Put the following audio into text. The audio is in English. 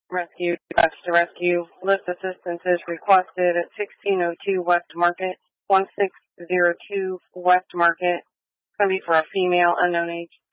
Rescue, dispatch to rescue. Lift assistance is requested at 1602 West Market, 1602 West Market. It's going to be for a female, unknown age.